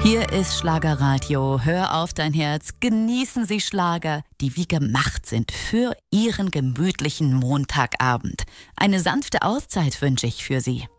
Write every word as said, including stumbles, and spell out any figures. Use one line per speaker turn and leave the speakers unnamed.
Hier ist Schlagerradio. Hör auf dein Herz. Genießen Sie Schlager, die wie gemacht sind für Ihren gemütlichen Montagabend. Eine sanfte Auszeit wünsche ich für Sie.